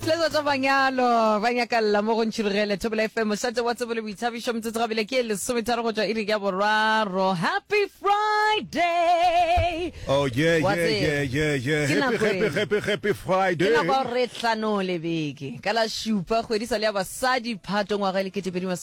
Lezo tsa banyalo banyakalla mo go ntshirele Thobela FM sa tsa WhatsApp le boithabišo motse ga bile ke le sometara go tswa iri ya boraro. Happy Friday. Oh yeah. Happy Friday. Ke na go re tlano le beke ka la shupa kgwedi sa le ya basadi phato ngwaga le 20